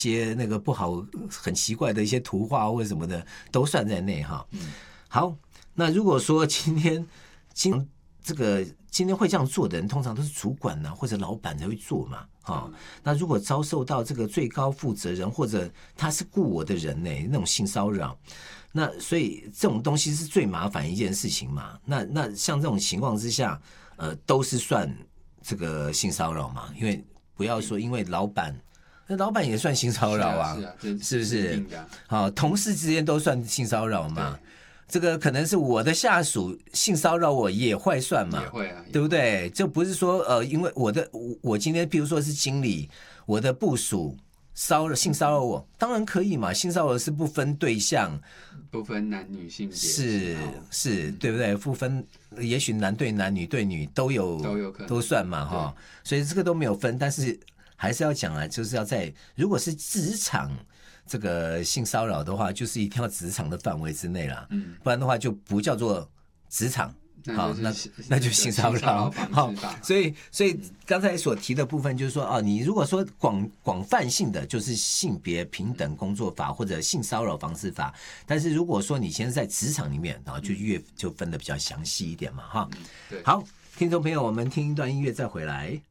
些那个不好、很奇怪的一些图画或者什么的都算在内哈。好，那如果说今天会这样做的人，通常都是主管或者老板才会做嘛。那如果遭受到这个最高负责人或者他是雇我的人那种性骚扰，那所以这种东西是最麻烦一件事情嘛。那像这种情况之下，都是算这个性骚扰嘛？因为不要说因为老板也算性骚扰啊，是不是？同事之间都算性骚扰嘛。这个可能是我的下属性骚扰我也会算嘛， 也会啊， 对不对？就不是说因为我今天譬如说是经理，我的部属性骚扰我，当然可以嘛。性骚扰是不分对象， 不分男女性别， 是，对不对？不分，也许男对男、女对女都有可能都算嘛哈。所以这个都没有分，但是还是要讲啊，就是要在如果是职场。这个性骚扰的话，就是一定要职场的范围之内啦，不然的话就不叫做职场，那就性骚扰。好，所以刚才所提的部分就是说，你如果说广泛性的就是性别平等工作法或者性骚扰防治法，但是如果说你现在在职场里面，然后就分得比较详细一点嘛，哈。好，听众朋友，我们听一段音乐再回来。